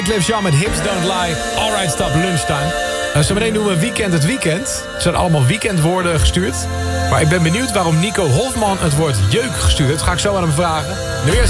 Cliff Jean met Hips Don't Lie. Alright, stop, lunchtime. Zometeen doen we weekend het weekend. Er zijn allemaal weekendwoorden gestuurd. Maar ik ben benieuwd waarom Nico Hofman het woord jeuk gestuurd heeft. Ga ik zo aan hem vragen. Nu eerst